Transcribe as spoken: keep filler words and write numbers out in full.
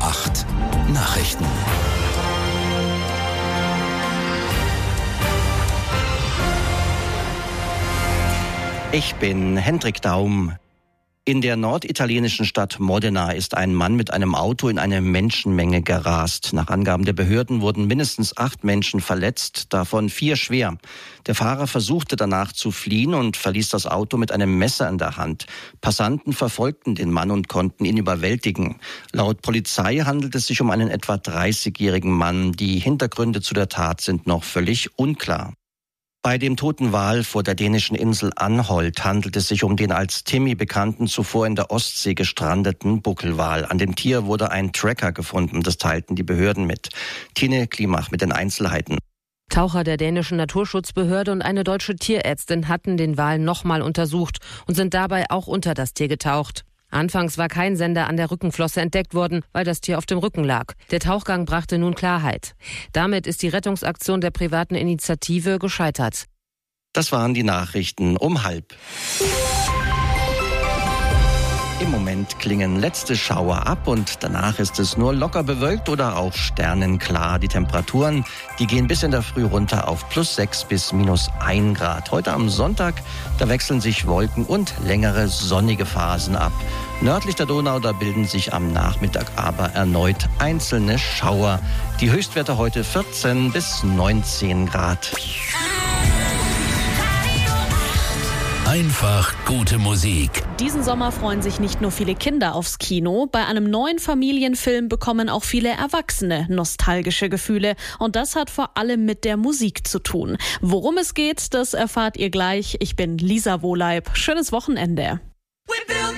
acht Nachrichten. Ich bin Hendrik Daum. In der norditalienischen Stadt Modena ist ein Mann mit einem Auto in eine Menschenmenge gerast. Nach Angaben der Behörden wurden mindestens acht Menschen verletzt, davon vier schwer. Der Fahrer versuchte danach zu fliehen und verließ das Auto mit einem Messer in der Hand. Passanten verfolgten den Mann und konnten ihn überwältigen. Laut Polizei handelt es sich um einen etwa dreißigjährigen Mann. Die Hintergründe zu der Tat sind noch völlig unklar. Bei dem toten Wal vor der dänischen Insel Anholt handelt es sich um den als Timmy bekannten, zuvor in der Ostsee gestrandeten Buckelwal. An dem Tier wurde ein Tracker gefunden, das teilten die Behörden mit. Tine Klimach mit den Einzelheiten. Taucher der dänischen Naturschutzbehörde und eine deutsche Tierärztin hatten den Wal nochmal untersucht und sind dabei auch unter das Tier getaucht. Anfangs war kein Sender an der Rückenflosse entdeckt worden, weil das Tier auf dem Rücken lag. Der Tauchgang brachte nun Klarheit. Damit ist die Rettungsaktion der privaten Initiative gescheitert. Das waren die Nachrichten um halb. Im Moment klingen letzte Schauer ab und danach ist es nur locker bewölkt oder auch sternenklar. Die Temperaturen, die gehen bis in der Früh runter auf plus sechs bis minus ein Grad. Heute am Sonntag, da wechseln sich Wolken und längere sonnige Phasen ab. Nördlich der Donau, da bilden sich am Nachmittag aber erneut einzelne Schauer. Die Höchstwerte heute vierzehn bis neunzehn Grad. Einfach gute Musik. Diesen Sommer freuen sich nicht nur viele Kinder aufs Kino. Bei einem neuen Familienfilm bekommen auch viele Erwachsene nostalgische Gefühle. Und das hat vor allem mit der Musik zu tun. Worum es geht, das erfahrt ihr gleich. Ich bin Lisa Wohleib. Schönes Wochenende.